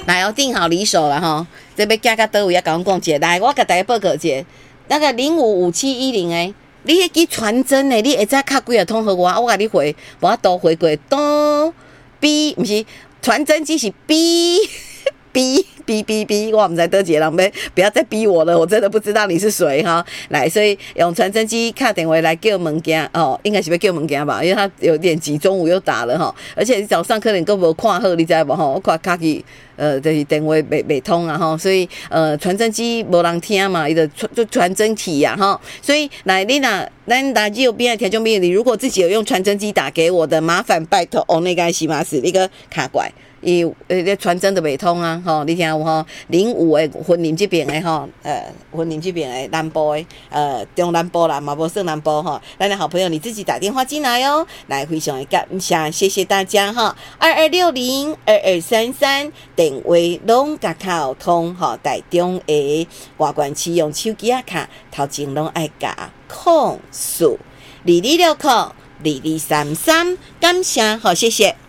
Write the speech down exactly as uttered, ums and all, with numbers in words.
来哦，定好离手了哈，这要行到倒位要甲阮讲一下，来，我甲大家报告一下，那个零五五七一零诶，你迄支传真诶，你会知卡几啊通互我，我甲你回，无我都回过，都 B 毋是传真机是 B B B B B， 我唔知倒一个人要不要再逼我了，我真的不知道你是谁哈。来，所以用传真机打电话来叫物件哦，应该是要叫物件吧，因为他有点急，中午又打了哈，而且早上可能都无看好，你知无吼？我看卡去呃，就是电话未未通啊哈，所以呃传真机无人听嘛，伊就就传真体呀、啊、哈，所以来你若咱打机有边的听众朋友，你如果自己有用传真机打给我的，麻烦拜托哦，那个西马斯那个卡怪。伊呃传真都袂通啊，吼，你听有吼？零五诶，云林这边诶吼，呃，云林这边诶南部诶，呃，中南部啦，嘛无算南部吼。咱的好朋友你自己打电话进来哦，来非常的感谢，谢谢大家哈。二二六零二二三三电话拢甲靠通吼，台中诶外关市用手机啊卡，头前拢爱甲控诉二二六扣二二三三，感谢好，谢谢。